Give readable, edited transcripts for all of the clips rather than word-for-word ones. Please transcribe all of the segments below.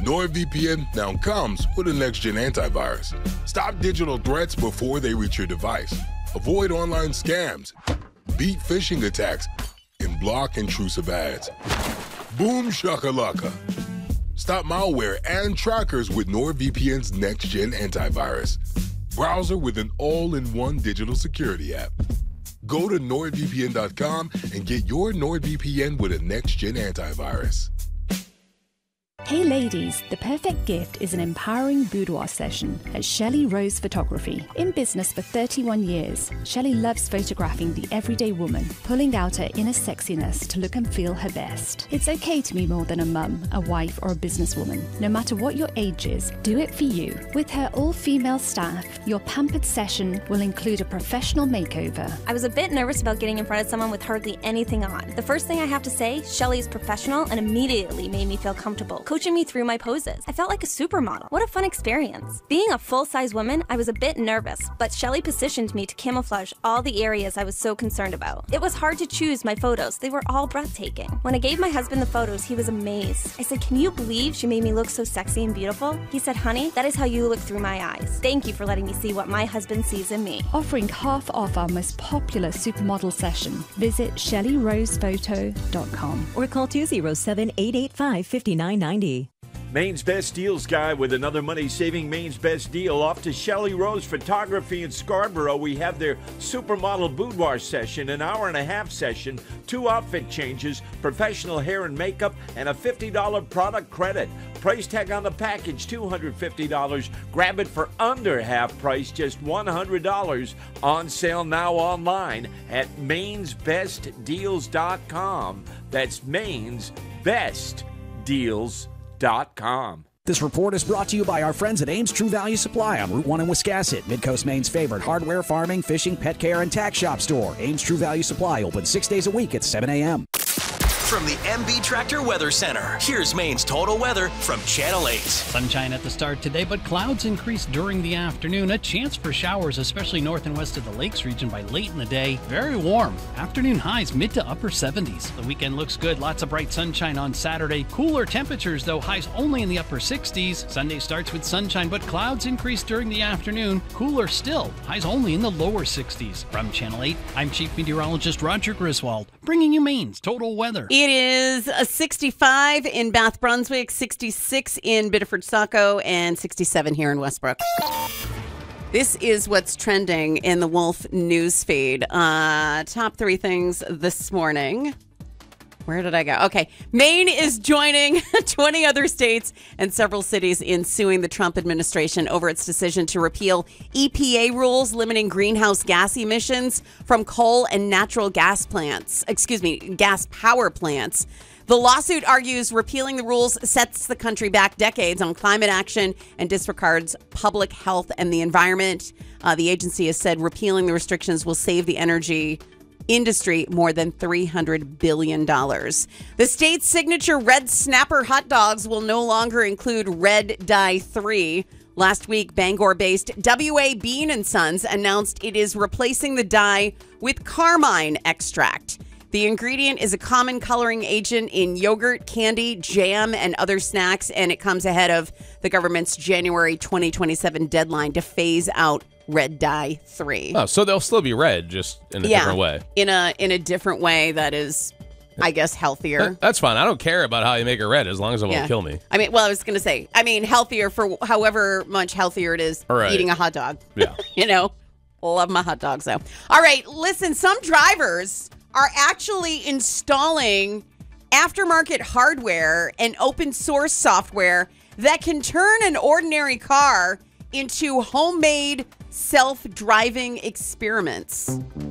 NordVPN now comes with a next-gen antivirus. Stop digital threats before they reach your device. Avoid online scams, beat phishing attacks, and block intrusive ads. Boom shakalaka. Stop malware and trackers with NordVPN's next-gen antivirus. Browser with an all-in-one digital security app. Go to NordVPN.com and get your NordVPN with a next-gen antivirus. Hey ladies, the perfect gift is an empowering boudoir session at Shelley Rose Photography. In business for 31 years, Shelley loves photographing the everyday woman, pulling out her inner sexiness to look and feel her best. It's okay to be more than a mum, a wife, or a businesswoman. No matter what your age is, do it for you. With her all-female staff, your pampered session will include a professional makeover. I was a bit nervous about getting in front of someone with hardly anything on. The first thing I have to say, Shelley is professional and immediately made me feel comfortable, coaching me through my poses. I felt like a supermodel. What a fun experience. Being a full-size woman, I was a bit nervous, but Shelley positioned me to camouflage all the areas I was so concerned about. It was hard to choose my photos. They were all breathtaking. When I gave my husband the photos, he was amazed. I said, "Can you believe she made me look so sexy and beautiful?" He said, "Honey, that is how you look through my eyes. Thank you for letting me see what my husband sees in me." Offering half off our most popular supermodel session. Visit ShelleyRosePhoto.com or call 207-885-5990. Maine's Best Deals Guy with another money-saving Maine's Best Deal. Off to Shelley Rose Photography in Scarborough. We have their supermodel boudoir session, an hour-and-a-half session, 2 outfit changes, professional hair and makeup, and a $50 product credit. Price tag on the package, $250. Grab it for under half price, just $100. On sale now online at mainsbestdeals.com. That's mainsbestdeals.com. This report is brought to you by our friends at Ames True Value Supply on Route 1 in Wiscasset, Midcoast Maine's favorite hardware, farming, fishing, pet care, and tax shop store. Ames True Value Supply, open 6 days a week at 7 a.m. From the MB Tractor Weather Center, here's Maine's total weather from Channel 8. Sunshine at the start today, but clouds increase during the afternoon. A chance for showers, especially north and west of the Lakes region by late in the day. Very warm. Afternoon highs mid to upper 70s. The weekend looks good. Lots of bright sunshine on Saturday. Cooler temperatures, though, highs only in the upper 60s. Sunday starts with sunshine, but clouds increase during the afternoon. Cooler still. Highs only in the lower 60s. From Channel 8, I'm Chief Meteorologist Roger Griswold, bringing you Maine's total weather. It is a 65 in Bath Brunswick, 66 in Biddeford-Saco, and 67 here in Westbrook. This is what's trending in the Wolf news feed. Top 3 things this morning. Where did I go? Okay. Maine is joining 20 other states and several cities in suing the Trump administration over its decision to repeal EPA rules limiting greenhouse gas emissions from coal and natural gas gas power plants. The lawsuit argues repealing the rules sets the country back decades on climate action and disregards public health and the environment. The agency has said repealing the restrictions will save the energy industry more than $300 billion. The state's signature Red Snapper hot dogs will no longer include Red Dye 3. Last week, Bangor-based W.A. Bean & Sons announced it is replacing the dye with carmine extract. The ingredient is a common coloring agent in yogurt, candy, jam, and other snacks, and it comes ahead of the government's January 2027 deadline to phase out Red Dye 3. Oh, so they'll still be red, just in a different way. In a different way that is, I guess, healthier. That's fine. I don't care about how you make it red as long as it won't kill me. I mean, well, I was going to say, healthier for however much healthier it is eating a hot dog. Yeah. Love my hot dogs, though. All right, listen, some drivers are actually installing aftermarket hardware and open source software that can turn an ordinary car into homemade self-driving experiments.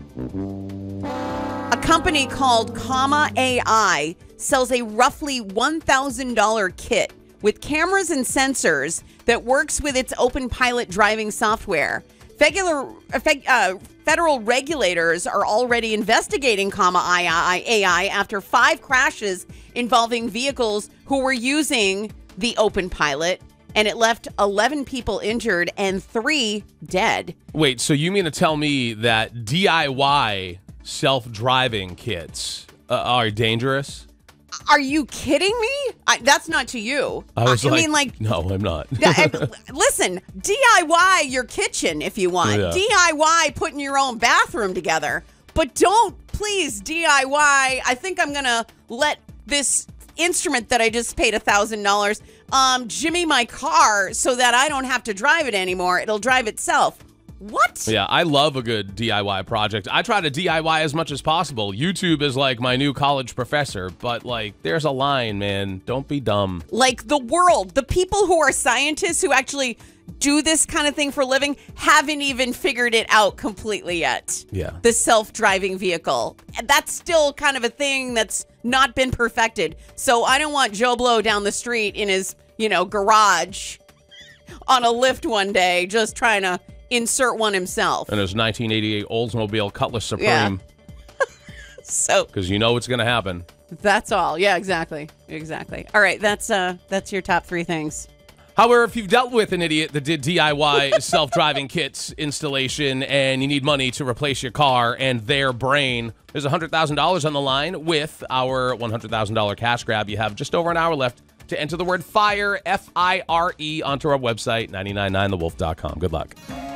A company called Comma AI sells a roughly $1,000 kit with cameras and sensors that works with its open pilot driving software. Federal regulators are already investigating Comma AI after 5 crashes involving vehicles who were using the open pilot, and it left 11 people injured and 3 dead. Wait, so you mean to tell me that DIY self-driving kits are dangerous? Are you kidding me? That's not to you. I mean, no, I'm not. Listen, DIY your kitchen if you want. Yeah. DIY putting your own bathroom together. But don't, please, DIY. I think I'm going to let this instrument that I just paid $1,000 jimmy my car so that I don't have to drive it anymore. It'll drive itself. What? Yeah, I love a good DIY project. I try to DIY as much as possible. YouTube is like my new college professor, but like there's a line, man. Don't be dumb. Like the world, the people who are scientists who actually do this kind of thing for a living haven't even figured it out completely yet. Yeah. The self-driving vehicle. That's still kind of a thing that's not been perfected. So I don't want Joe Blow down the street in his, garage on a lift one day just trying to insert one himself. And his 1988 Oldsmobile Cutlass Supreme. Yeah. So, because you know what's going to happen. That's all. Yeah, exactly. All right, that's your top 3 things. However, if you've dealt with an idiot that did DIY self-driving kits installation and you need money to replace your car and their brain, there's $100,000 on the line with our $100,000 cash grab. You have just over an hour left to enter the word FIRE, F-I-R-E, onto our website, 999thewolf.com. Good luck.